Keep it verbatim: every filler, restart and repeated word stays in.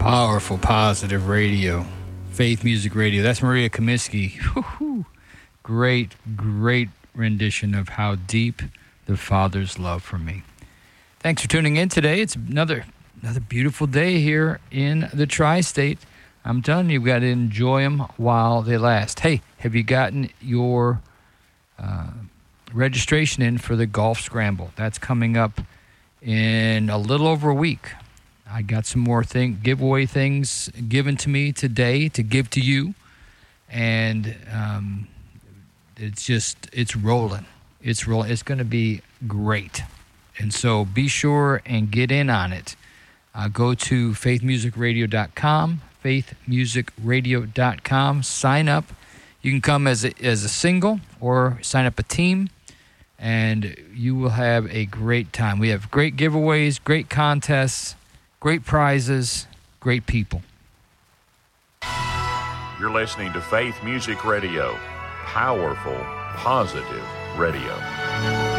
Powerful, positive radio. Faith Music Radio. That's Maria Comiskey. Woo-hoo. Great, great rendition of How Deep the Father's Love for Me. Thanks for tuning in today. It's another another beautiful day here in the Tri-State. I'm telling you, you've got to enjoy them while they last. Hey, have you gotten your uh, registration in for the Golf Scramble? That's coming up in a little over a week. I got some more thing, giveaway things given to me today to give to you. And um, it's just, it's rolling. It's rolling. It's going to be great. And so be sure and get in on it. Uh, go to faith music radio dot com, faith music radio dot com. Sign up. You can come as a, as a single or sign up a team, and you will have a great time. We have great giveaways, great contests, great prizes, great people. You're listening to Faith Music Radio. Powerful, positive radio.